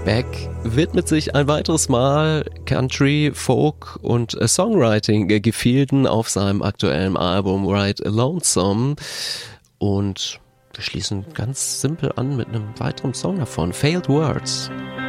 Beck widmet sich ein weiteres Mal Country, Folk und Songwriting-Gefilden auf seinem aktuellen Album Ride Lonesome. Und wir schließen ganz simpel an mit einem weiteren Song davon, Failed Words.